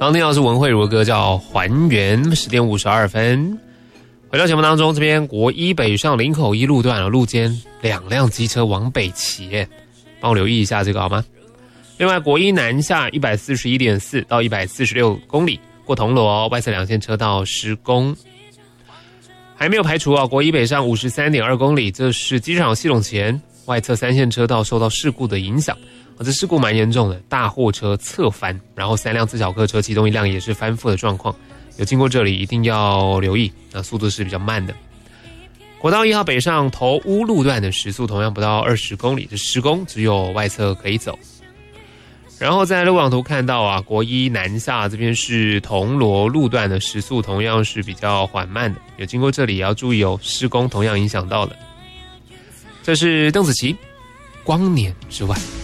刚听到的是文慧如的歌叫《还原》，10点52分。回到节目当中，这边国一北上林口一路段的路肩2辆机车往北骑，帮我留意一下这个好吗？另外，国一南下 141.4 到146公里，过铜锣外侧2线车道施工。还没有排除国一北上 53.2 公里，这是机场系统前外侧3线车道受到事故的影响。这事故蛮严重的，大货车侧翻，然后3辆自小客车，其中1辆也是翻覆的状况。有经过这里一定要留意，速度是比较慢的。国道1号北上头屋路段的时速同样不到20公里，这施工只有外侧可以走。然后在路网图看到国一南下这边是铜锣路段的时速同样是比较缓慢的，有经过这里也要注意施工同样影响到了。这是邓紫棋《光年之外》。